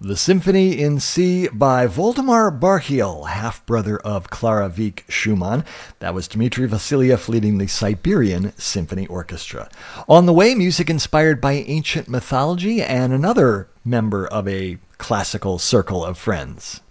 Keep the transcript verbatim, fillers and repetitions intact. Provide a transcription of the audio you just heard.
The Symphony in C by Voldemar Barchiel, half-brother of Clara Wieck Schumann. That was Dmitri Vasilyev leading the Siberian Symphony Orchestra. On the way, music inspired by ancient mythology and another member of a classical circle of friends.